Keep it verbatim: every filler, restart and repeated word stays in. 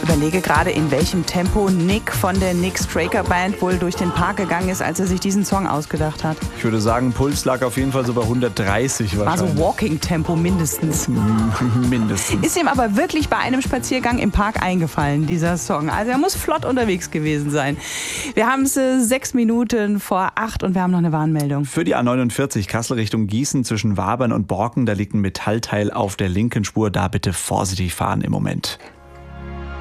Überlege gerade, in welchem Tempo Nick von der Nick Straker Band wohl durch den Park gegangen ist, als er sich diesen Song ausgedacht hat. Ich würde sagen, Puls lag auf jeden Fall so bei hundertdreißig wahrscheinlich. Also Walking-Tempo mindestens. Mindestens. Ist ihm aber wirklich bei einem Spaziergang im Park eingefallen, dieser Song. Also er muss flott unterwegs gewesen sein. Wir haben es äh, sechs Minuten vor acht und wir haben noch eine Warnmeldung. Für die A neunundvierzig Kassel Richtung Gießen zwischen Wabern und Borken, da liegt ein Metallteil auf der linken Spur. Da bitte vorsichtig fahren im Moment.